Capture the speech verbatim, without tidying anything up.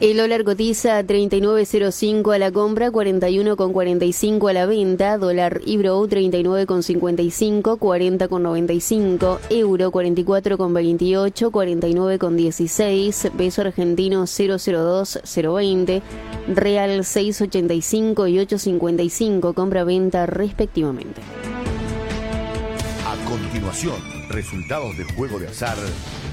El dólar cotiza a treinta y nueve cero cinco a la compra, cuarenta y uno cuarenta y cinco a la venta. Dólar Ibro treinta y nueve cincuenta y cinco, cuarenta noventa y cinco. Euro cuarenta y cuatro veintiocho, cuarenta y nueve dieciséis. Peso argentino cero cero dos cero veinte. Real seis ochenta y cinco y ocho cincuenta y cinco. Compra-venta respectivamente. A continuación, resultados del juego de azar